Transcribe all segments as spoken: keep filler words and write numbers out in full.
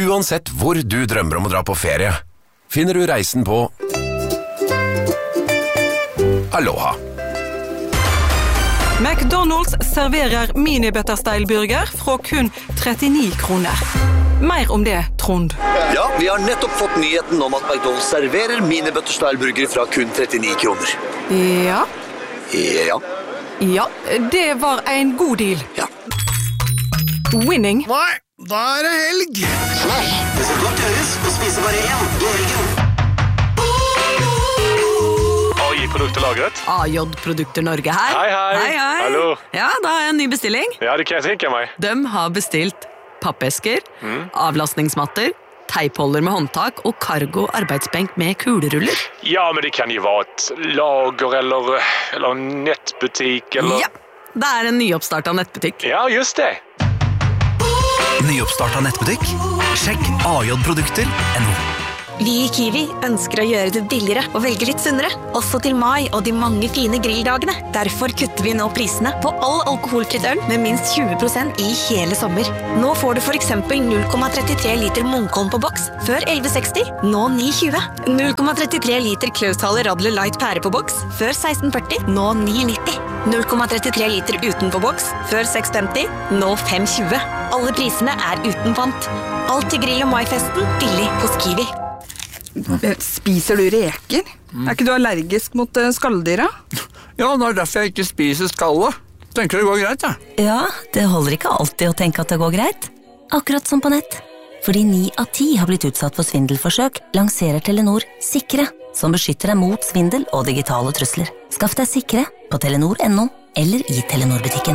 Uansett hvor du drømmer om å dra på ferie, finner du reisen på Aloha. McDonald's serverer mini-butterstyle-burger fra kun trettini kroner. Mer om det, Trond. Ja, vi har nettopp fått nyheten om at McDonald's serverer mini-butterstyle-burger fra kun trettini kroner. Ja. Ja. Ja, det var en god deal. Ja. Winning. Nei, da er det helg. Nei, det skal godt gjøres å spise bare én i helgen. A J-produkter lagret. A J-produkter Norge her. Hei, hei. Hei, hei. Hallo. Ja, da har jeg en ny bestilling. Ja, det kan jeg tenke meg. De har bestilt pappesker, mm. avlastningsmatter, teipholder med håndtak og cargo arbeidsbenk med kuleruller. Ja, men det kan jo være et lager eller, eller nettbutikk eller... Ja, det er en nyoppstartet nettbutikk. Ja, just det. Nyoppstartet nettbutikk? Sjekk A J produkter punktum no. Vi i Kiwi ønsker å gjøre det billigere og velge litt sunnere, også til mai og de mange fine grilldagene. Derfor kutter vi nå prisene på all alkoholfritt øl med minst tjue prosent i hele sommer. Nå får du for eksempel null komma trettitre liter Munkholm på boks, før elleve seksti, nå ni tjue. null komma trettitre liter Klaushaler Radler Light pære på boks, før seksten førti, nå ni nitti. null komma trettitre liter uten på boks, før seks femti, nå fem tjue. Alle prisene er uten pant. Alt til grill- og maifesten, billig hos Kiwi. Spiser du reker? Mm. Er ikke du allergisk mot skalldyra? Ja, det er derfor jeg ikke spiser skallet. Tenker det går greit, ja. Ja, det holder ikke alltid å tenke at det går greit. Akkurat som på nett. Fordi ni av ti har blitt utsatt for svindelforsøk, lanserer Telenor Sikre, som beskytter deg mot svindel og digitale trusler. Skaff deg Sikre på telenor punktum no eller i Telenor-butikken.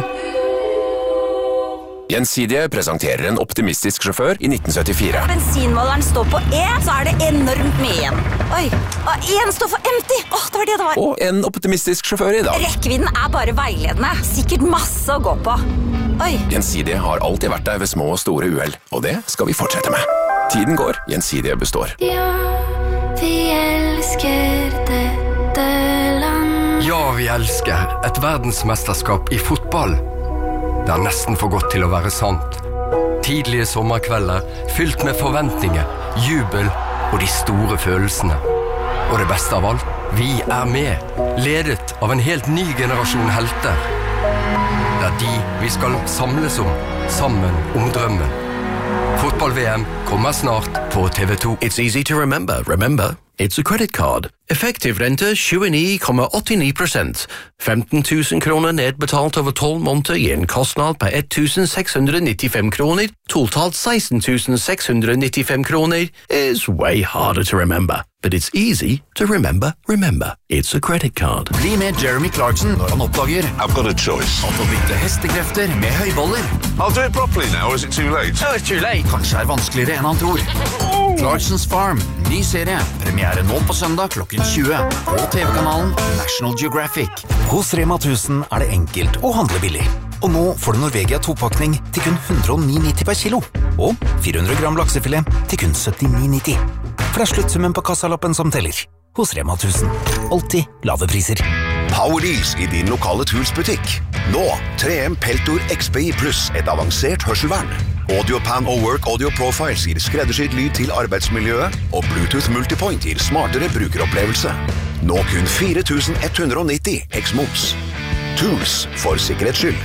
Gjensidige presenterer en optimistisk sjåfør i nitten syttifire. Bensinmåleren står på E, så er det enormt mye igjen. Oi, og en står for empty. Åh, det var det det var. Og en optimistisk sjåfør i dag. Rekkevidden er bare veiledende. Sikkert masse å gå på. Oi. Gjensidige har alltid vært der ved små og store uheld, og det skal vi fortsette med. Tiden går, Gjensidige består. Ja, vi elsker dette land. Ja, vi elsker et verdensmesterskap i fotball. Det er nesten for godt til å være sant. Tidlige sommerkvelder, fylt med forventninger, jubel og de store følelsene. Og det beste av alt, vi er med, ledet av en helt ny generasjon helter. Det er de vi skal samles om, sammen om drømmen. Fotball-V M kommer snart på T V to. It's easy to remember. Remember, it's a credit card. Effektiv rente tjueni komma åttini prosent. femten tusen kroner nedbetalt over tolv måneder gir en kostnad på ett tusen seks hundre nittifem kroner. Totalt seksten tusen seks hundre nittifem kroner is way harder to remember. But it's easy to remember. Remember, it's a credit card. Bli med Jeremy Clarkson når han oppdager I've got a choice. At å bytte hestekrefter med høyboller. I'll do it properly now, or is it too late? Oh, it's too late. Kanskje er vanskeligere enn han tror. Clarkson's Farm, ny serie. Premiere nå på søndag klokken tjue på T V-kanalen National Geographic. Hos Rema tusen er det enkelt å handle billig. Og nå får du Norvegia to-pakning til kun hundre og ni nitti per kilo. Og fire hundre gram laksefilet til kun syttini nitti. For det er sluttsummen på kassalappen som teller. Hos Rema tusen. Alltid lave priser. Powerdeals i din lokale Tools-butikk. Nå, tre M Peltor X P I Plus, et avansert hørselvern. AudioPan og Work Audio Profiles gir skreddersydd lyd til arbeidsmiljøet, og Bluetooth Multipoint gir smartere brukeropplevelse. Nå kun fire tusen ett hundre nitti eks-moms. Tools for sikkerhets skyld.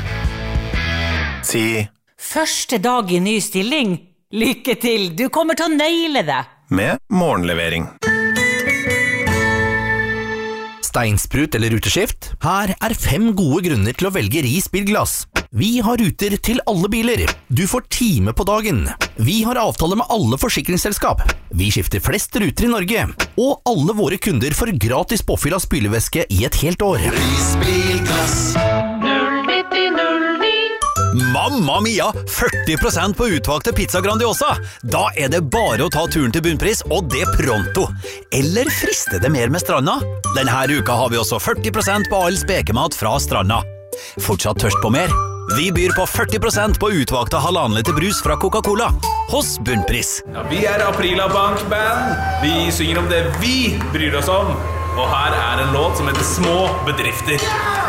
Si første dag i ny stilling. Lykke til, du kommer til å naile det. Med morgenlevering. Steinsprut eller ruteskift? Her er fem gode grunner til å velge Ris Bilglass. Vi har ruter til alle biler. Du får time på dagen. Vi har avtale med alle forsikringsselskap. Vi skifter flest ruter i Norge. Og alle våre kunder får gratis påfyll av spylevæske i et helt år. Ris Bilglass. null nitti null ni. Mamma mia, førti prosent på utvalgte pizza Grandiosa. Da er det bare å ta turen til bunnpris, og det pronto. Eller frister det mer med Stranda? Denne uka har vi også førti prosent på all spekemat fra Stranda. Fortsatt tørst på mer? Vi byr på førti prosent på utvalgte halvannen liter brus fra Coca-Cola hos bunnpris. Ja, vi er Aprila Bank Band. Vi synger om det vi bryr oss om. Og her er en låt som heter Små bedrifter.